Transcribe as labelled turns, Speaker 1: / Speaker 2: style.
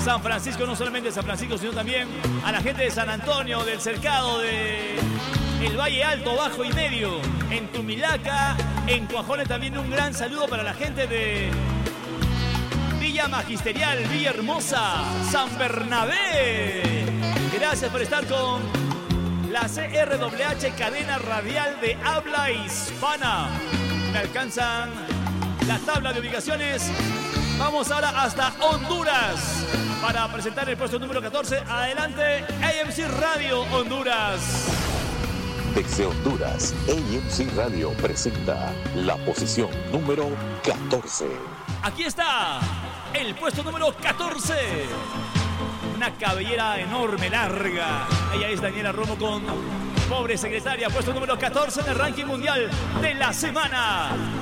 Speaker 1: San Francisco, no solamente San Francisco, sino también a la gente de San Antonio, del Cercado, de el Valle Alto, Bajo y Medio, en Tumilaca, en Cuajones. También un gran saludo para la gente de Villa Magisterial, Villa Hermosa, San Bernabé. Gracias por estar con la CRWH, cadena radial de habla hispana. Me alcanzan la tabla de ubicaciones. Vamos ahora hasta Honduras para presentar el puesto número 14. Adelante, AMC Radio Honduras.
Speaker 2: Desde Honduras, AMC Radio presenta la posición número 14.
Speaker 1: Aquí está el puesto número 14. Una cabellera enorme, larga. Ella es Daniela Romo con Pobre Secretaria, puesto número 14 en el ranking mundial de la semana.